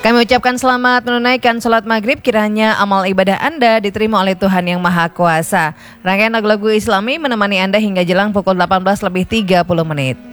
Kami ucapkan selamat menunaikan sholat maghrib, kiranya amal ibadah Anda diterima oleh Tuhan Yang Maha Kuasa. Rangkaian lagu-lagu Islami menemani Anda hingga jelang pukul 18:30.